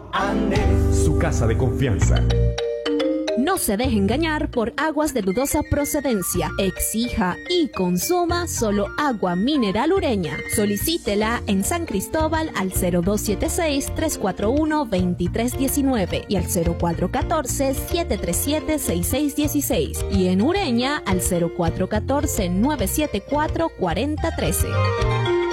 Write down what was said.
Andes, su casa de confianza. No se deje engañar por aguas de dudosa procedencia. Exija y consuma solo agua mineral Ureña. Solicítela en San Cristóbal al 0276-341-2319 y al 0414-737-6616 y en Ureña al 0414-974-4013.